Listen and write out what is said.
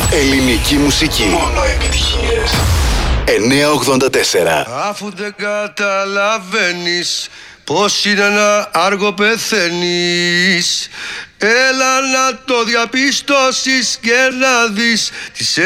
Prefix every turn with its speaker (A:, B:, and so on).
A: Ελληνική μουσική. Μόνο επιτυχίες. 984.
B: Αφού δεν καταλαβαίνεις πως είναι να άργο πεθαίνεις, έλα να το διαπιστώσεις και να δεις τι σε